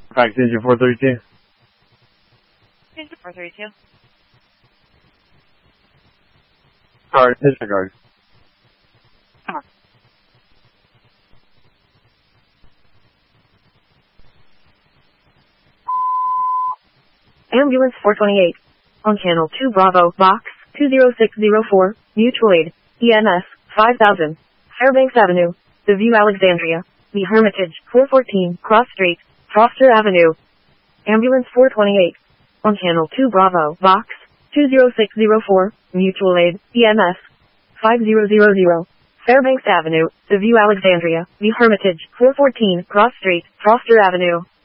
Fax engine 432. Engine 432. Card, disregard. Ambulance 428. On channel 2 Bravo, box 20604, mutual aid, EMS 5000, Fairbanks Avenue, The View Alexandria, The Hermitage 414, Cross Street, Foster Avenue. Ambulance 428. On channel 2 Bravo, box 20604, mutual aid, EMS 5000, Fairbanks Avenue, The View Alexandria, The Hermitage 414, Cross Street, Foster Avenue.